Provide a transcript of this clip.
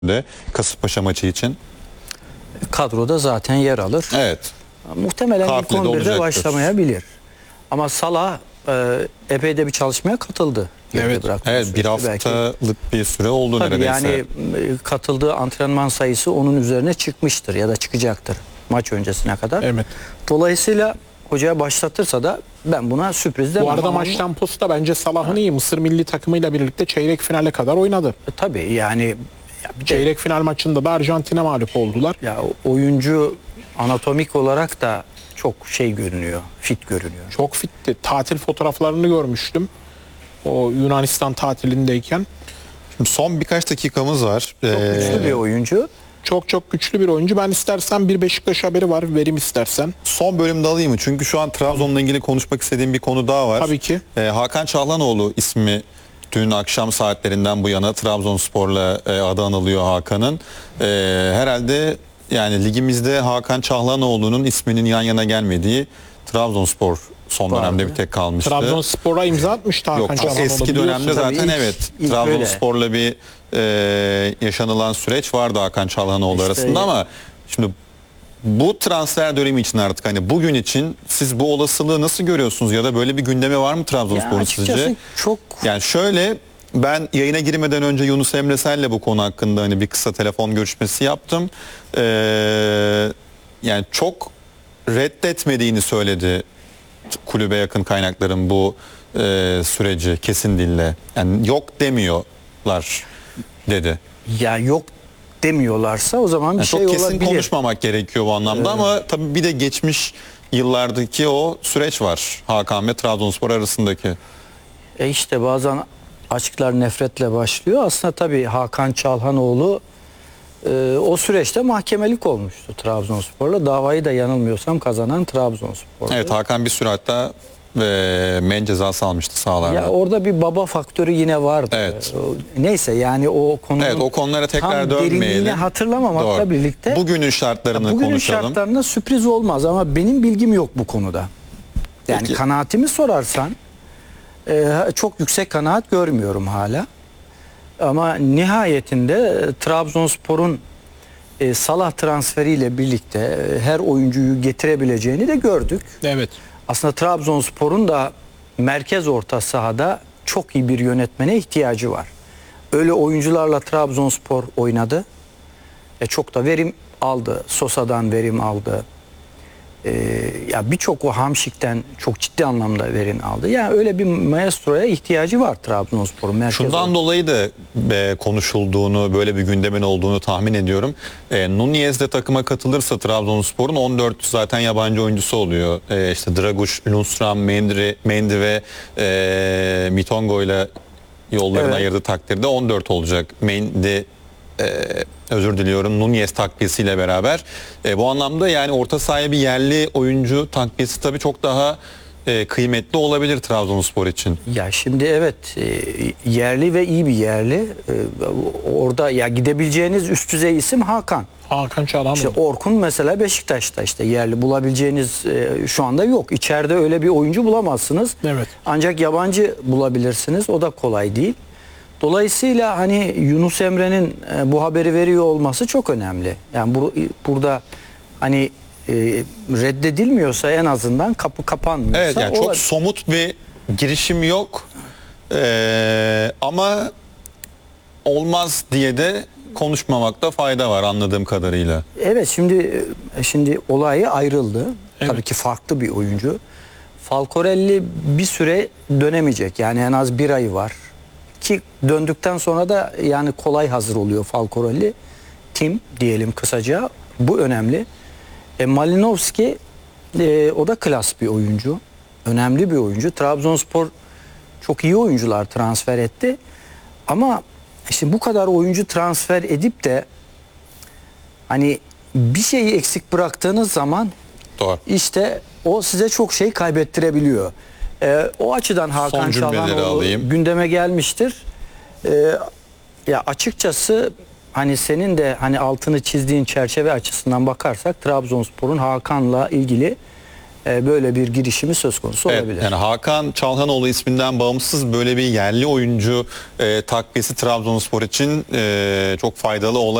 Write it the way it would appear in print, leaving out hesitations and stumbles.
de Kasımpaşa maçı için. Kadroda zaten yer alır. Evet. Muhtemelen ilk Kafile de 11'de olacaktır. başlamayabilir. Ama Salah epey de bir çalışmaya katıldı. Evet, evet, bir haftalık bir süre oldu tabii neredeyse. yani katıldığı antrenman sayısı onun üzerine çıkmıştır ya da çıkacaktır maç öncesine kadar. Evet. Dolayısıyla hocaya başlatırsa da ben buna sürpriz demem. Bu arada maç temposu da bence Salah'ın iyi. Mısır milli takımıyla birlikte çeyrek finale kadar oynadı. Tabii yani Çeyrek final maçında da Arjantin'e mağlup oldular. ya oyuncu anatomik olarak da çok şey görünüyor, fit görünüyor. Çok fitti. Tatil fotoğraflarını görmüştüm. O Yunanistan tatilindeyken. Şimdi son birkaç dakikamız var. Çok güçlü bir oyuncu. Çok güçlü bir oyuncu. Ben istersen bir Beşiktaş haberi var. Vereyim istersen. Son bölümde alayım mı? Çünkü şu an Trabzon'la ilgili konuşmak istediğim bir konu daha var. Tabii ki. Hakan Çalhanoğlu ismi dün akşam saatlerinden bu yana Trabzonspor'la adı anılıyor Hakan'ın. Herhalde yani ligimizde Hakan Çalhanoğlu'nun isminin yan yana gelmediği Trabzonspor son dönemde bir tek kalmıştı. Trabzonspor'a imza atmıştı Hakan Yok, çok Çalhanoğlu, eski biliyorsun. dönemde zaten Tabii ilk evet. öyle. Trabzonspor'la bir yaşanılan süreç vardı Hakan Çalhanoğlu İşte arasında ama şimdi bu transfer dönemi için artık hani bugün için siz bu olasılığı nasıl görüyorsunuz ya da böyle bir gündeme var mı Trabzonspor'un açıkçası sizce? çok Yani şöyle, ben yayına girmeden önce Yunus Emre Sel'le bu konu hakkında hani bir kısa telefon görüşmesi yaptım. Yani çok reddetmediğini söyledi kulübe yakın kaynakların bu süreci kesin dille. Yani yok demiyorlar dedi. ya yok demiyorlarsa o zaman bir Yani şey çok kesin olabilir. konuşmamak gerekiyor bu anlamda ama tabii bir de geçmiş yıllardaki o süreç var Hakan ve Trabzonspor arasındaki. İşte bazen aşklar nefretle başlıyor. Aslında tabii Hakan Çalhanoğlu o süreçte mahkemelik olmuştu Trabzonspor'la. Davayı da yanılmıyorsam kazanan Trabzonspor'du. Evet, Hakan bir süre hatta men cezası almıştı sahalarda. Ya orada bir baba faktörü yine vardı. Evet. Neyse yani o konunun Evet, o konulara tekrar tam derinliğini dönmeyelim. hatırlamamakla Doğru. birlikte Bugünün şartlarını bugünün konuşalım. şartlarında sürpriz olmaz ama benim bilgim yok bu konuda. Yani Peki. kanaatimi sorarsan çok yüksek kanaat görmüyorum hala. Ama nihayetinde Trabzonspor'un Salah transferiyle birlikte her oyuncuyu getirebileceğini de gördük. Evet. Aslında Trabzonspor'un da merkez orta sahada çok iyi bir yönetmene ihtiyacı var. Öyle oyuncularla Trabzonspor oynadı. Çok da verim aldı. Sosa'dan verim aldı. Ya birçok o Hamşik'ten çok ciddi anlamda verim aldı. Yani öyle bir maestroya ihtiyacı var Trabzonspor'un merkez Şundan dolayı da konuşulduğunu, böyle bir gündemin olduğunu tahmin ediyorum. Nunez de takıma katılırsa Trabzonspor'un 14 zaten yabancı oyuncusu oluyor. İşte Draguş, Lundstram, Mendy ve Mitongo ile yollarını Evet. ayırdığı takdirde 14 olacak. Mendy özür diliyorum, Nunez takviyesiyle beraber. Bu anlamda yani orta sahaya bir yerli oyuncu takviyesi tabii çok daha kıymetli olabilir Trabzonspor için. Ya şimdi evet yerli ve iyi bir yerli. Orada ya gidebileceğiniz üst düzey isim Hakan. Hakan Çalhanoğlu. İşte Orkun mesela Beşiktaş'ta işte yerli bulabileceğiniz şu anda yok. İçeride öyle bir oyuncu bulamazsınız. Evet. Ancak yabancı bulabilirsiniz. O da kolay değil. Dolayısıyla hani Yunus Emre'nin bu haberi veriyor olması çok önemli. Yani burada hani reddedilmiyorsa en azından kapı kapanmıyorsa. Evet, yani çok somut bir girişim yok. Ama olmaz diye de konuşmamakta fayda var anladığım kadarıyla. Evet, şimdi olayı ayrıldı. Evet. Tabii ki farklı bir oyuncu. Falcorelli bir süre dönemeyecek. Yani en az bir ay var. Ki döndükten sonra da yani kolay hazır oluyor Falcorelli. Tim diyelim kısaca. Bu önemli. Malinovski o da klas bir oyuncu. Önemli bir oyuncu. Trabzonspor çok iyi oyuncular transfer etti. Ama işte bu kadar oyuncu transfer edip de hani bir şeyi eksik bıraktığınız zaman Doğru. işte o size çok şey kaybettirebiliyor. O açıdan Hakan cümleleri Çalhanoğlu alayım. gündeme gelmiştir. Ya açıkçası hani senin de hani altını çizdiğin çerçeve açısından bakarsak Trabzonspor'un Hakan'la ilgili böyle bir girişimi söz konusu Evet, olabilir. yani Hakan Çalhanoğlu isminden bağımsız böyle bir yerli oyuncu takviyesi Trabzonspor için çok faydalı olabilir.